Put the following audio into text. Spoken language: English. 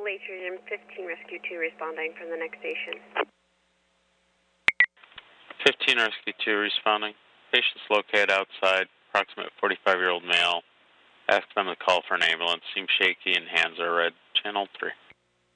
Atrium 15 Rescue 2 responding from the next station. 15 Rescue 2 responding. Patient's located outside, approximate 45-year-old male. Ask them to call for an ambulance. Seems shaky and hands are red. Channel 3.